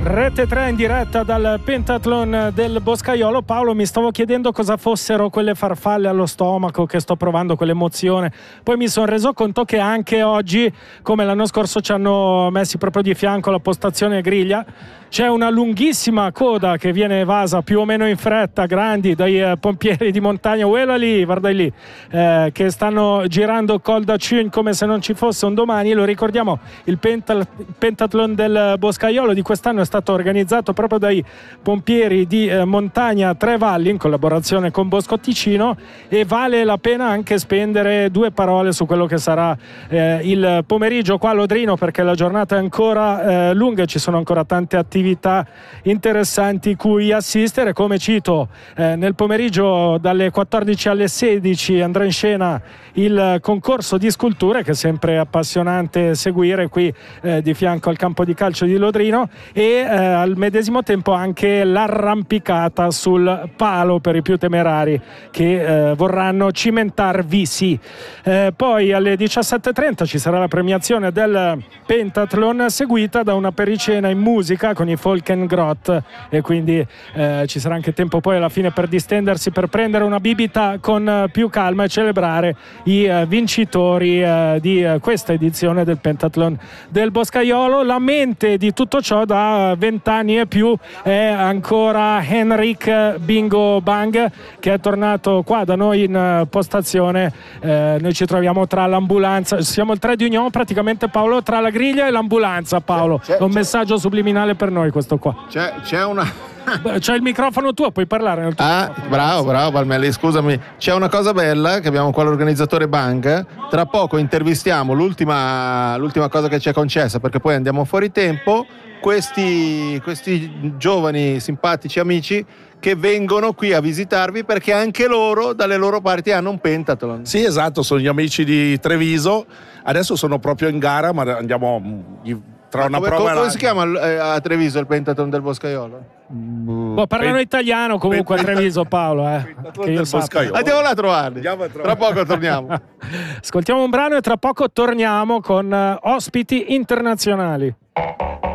Rete 3 in diretta dal Pentathlon del Boscaiolo. Paolo, mi stavo chiedendo cosa fossero quelle farfalle allo stomaco che sto provando, quell'emozione. Poi mi sono reso conto che anche oggi, come l'anno scorso, ci hanno messi proprio di fianco la postazione griglia. C'è una lunghissima coda che viene evasa più o meno in fretta, grandi, dai pompieri di montagna, quella lì, guarda lì, che stanno girando Col d'Aciun come se non ci fosse un domani. Lo ricordiamo, il Pentathlon del Boscaiolo di quest'anno è stato organizzato proprio dai pompieri di montagna Tre Valli in collaborazione con Bosco Ticino, e vale la pena anche spendere due parole su quello che sarà il pomeriggio qua a Lodrino, perché la giornata è ancora lunga e ci sono ancora tante attività interessanti cui assistere. Come cito, nel pomeriggio dalle 14 alle 16 andrà in scena il concorso di sculture, che è sempre appassionante seguire qui di fianco al campo di calcio di Lodrino, e al medesimo tempo anche l'arrampicata sul palo per i più temerari che vorranno cimentarvi sì. Poi alle 17:30 ci sarà la premiazione del Pentathlon, seguita da una pericena in musica con i Folkengrot, e quindi ci sarà anche tempo poi alla fine per distendersi, per prendere una bibita con più calma e celebrare i vincitori di questa edizione del Pentathlon del Boscaiolo. La mente di tutto ciò da 20 anni e più è ancora Henrik Bingo Bang, che è tornato qua da noi in postazione. Noi ci troviamo tra l'ambulanza, siamo il 3 di Union praticamente, Paolo, tra la griglia e l'ambulanza. Paolo, è un messaggio subliminale per noi questo qua. C'è una... C'è il microfono tuo, puoi parlare nel tuo bravo Palmelli, scusami. C'è una cosa bella che abbiamo qua, l'organizzatore Bang. Tra poco intervistiamo l'ultima cosa che ci è concessa, perché poi andiamo fuori tempo. Questi giovani simpatici amici che vengono qui a visitarvi, perché anche loro dalle loro parti hanno un pentathlon. Sì, esatto, sono gli amici di Treviso. Adesso sono proprio in gara, ma andiamo tra una prova. Come si chiama a Treviso il pentathlon del Boscaiolo? Parlano italiano comunque a Treviso, Paolo, che io sappia. Andiamo là a trovarli. Tra poco torniamo. Ascoltiamo un brano e tra poco torniamo con ospiti internazionali.